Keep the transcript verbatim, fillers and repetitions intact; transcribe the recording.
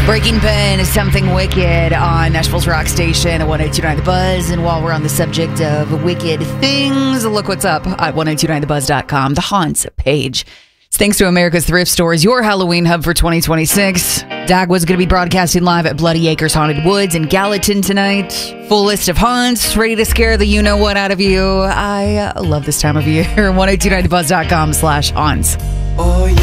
Breaking Pen is Something Wicked on Nashville's Rock Station at one oh two point nine The Buzz. And while we're on the subject of wicked things, look what's up at ten twenty-nine the buzz dot com, the Haunts page. It's thanks to America's Thrift Stores, your Halloween hub for twenty twenty-six. Dagwood's going to be broadcasting live at Bloody Acres Haunted Woods in Gallatin tonight. Full list of haunts, ready to scare the you-know-what out of you. I uh, love this time of year. ten twenty-nine the buzz dot com slash haunts. Oh,